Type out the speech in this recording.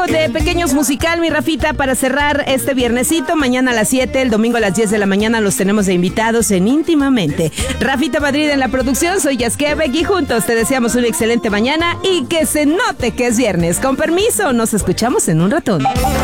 De Pequeños Musical, mi Rafita, para cerrar este viernesito. Mañana a las 7, el domingo a las 10 de la mañana los tenemos de invitados en Íntimamente. Rafita Madrid en la producción, soy Yasquebeck y juntos te deseamos una excelente mañana y que se note que es viernes. Con permiso, nos escuchamos en un ratón.